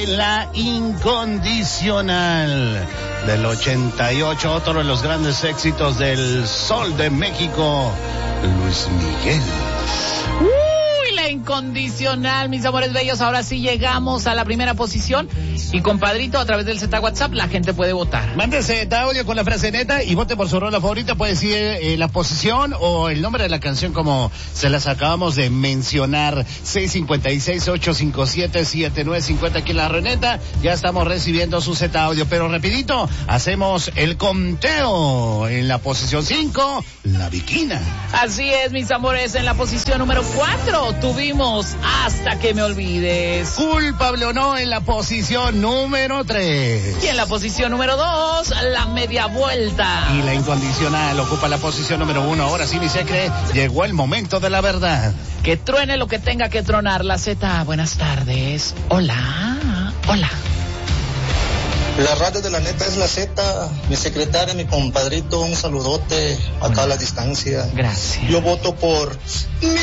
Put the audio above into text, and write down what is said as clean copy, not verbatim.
de La Incondicional del 88, otro de los grandes éxitos del Sol de México, Luis Miguel. La Incondicional, mis amores bellos. Ahora sí llegamos a la primera posición y, compadrito, a través del Z WhatsApp la gente puede votar. Mándese audio con la frase neta y vote por su rola favorita. Puede decir la posición o el nombre de la canción como se las acabamos de mencionar. 656-857-7950 aquí en la Reneta. Ya estamos recibiendo su Z audio, pero rapidito hacemos el conteo. En la posición 5, La Viquina. Así es, mis amores. En la posición número 4 tuvimos Hasta que me olvides. Culpable o no en la posición número 3. Y en la posición número 2, La Media Vuelta. Y La Incondicional ocupa la posición número 1. Ahora sí, mi secre, llegó el momento de la verdad. Que truene lo que tenga que tronar. La Z, buenas tardes. Hola, hola. La radio de la neta es la Z, mi secretaria, mi compadrito, un saludote acá a la distancia. Gracias. Yo voto por